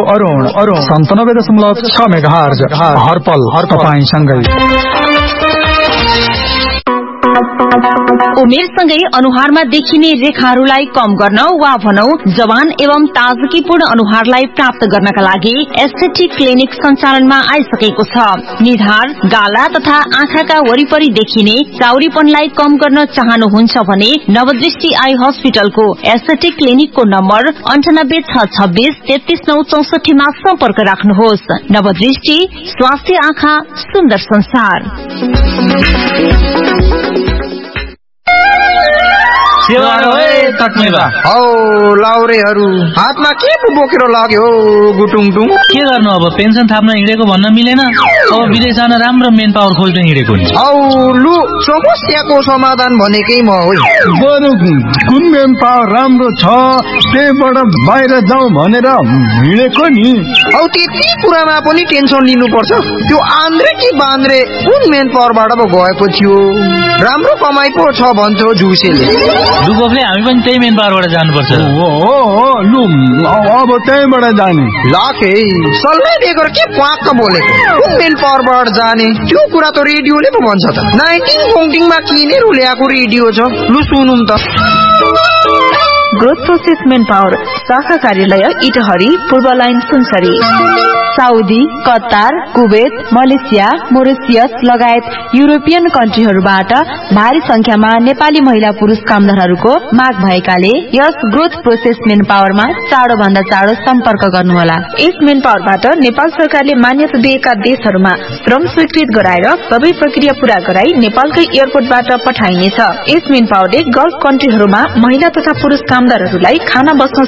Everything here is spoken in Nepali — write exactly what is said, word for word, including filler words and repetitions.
अरुण अरुण सन्तानब्बे दशमलव छ मेगाहर्ज हरपल हर तपाईसँगै। उमेरसँगै अनुहारमा देखिने रेखाहरूलाई कम गर्न वा भनौं जवान एवं ताजगीपूर्ण अनुहारलाई प्राप्त गर्नका लागि एस्थेटिक क्लिनिक सञ्चालनमा आइसकेको छ। निधार, गाला तथा आँखाका वरिपरि देखिने चाउरीपनलाई कम गर्न चाहनुहुन्छ भने नवदृष्टि आई हस्पिटलको एस्थेटिक क्लिनिकको नम्बर अन्ठानब्बे छ छब्बीस तेत्तीस नौ चौसठीमा सम्पर्क राख्नुहोस्। नवदृष्टि, स्वास्थ्य आँखा, सुन्दर संसार। हौ लाउरेहरू हातमा के पो बोकेर लाग्यो गुटुङटुङ? के गर्नु अब, पेन्सन थाप्न हिँडेको भन्न मिलेन, अब विदेश जान राम्रो मेन पावर खोज्न हिँडेको नि। हौ लु समस्याको समाधान भनेकै म हो। बरु कुन मेन पावर राम्रो छ त्यहीबाट बाहिर जाउँ भनेर हिँडेको नि। हौ त्यति कुरामा पनि टेन्सन लिनुपर्छ? त्यो आन्द्रे कि बान्द्रे कुन मेन पावरबाट पो गएको थियो? राम्रो कमाइ पो छ भन्छ जुसेले। दुबोफले हामी पनि त्यही मेन पावरबाट जानुपर्छ। हो हो लु अब त्यहीबाट जाने। लाखे सल्लाह दिएर के प्वाक्क बोलेको? कुन मेन पावरबाट जाने त्यो कुरा त रेडियोले पो भन्छ त। नाइन्टिन फोन्टिङमा किनेर ल्याएको रेडियो छ, लु सुनौँ त। ग्रोथ प्रोसेस मेन पावर शाखा कार्यालय इटहरी, पूर्व line Sunsari. Saudi, Qatar, Kuwait, Malaysia, Mauritius लगायत युरोपियन कन्ट्रीहरूबाट भारी संख्यामा नेपाली महिला पुरुष कामदारहरूको माग भएकाले यस ग्रोथ प्रोसेस मेन पावरमा चाँडो भन्दा चाँडो सम्पर्क गर्नुहोला। यस मेन पावरबाट नेपाल सरकारले मान्यता दिएका देशहरूमा श्रम स्वीकृत गराएर सबै प्रक्रिया पूरा गराई नेपालकै एयरपोर्टबाट पठाइनेछ। यस मेन पावरले गल्फ कन्ट्रीहरूमा महिला तथा पुरुष कामदारहरूलाई खाना बस्न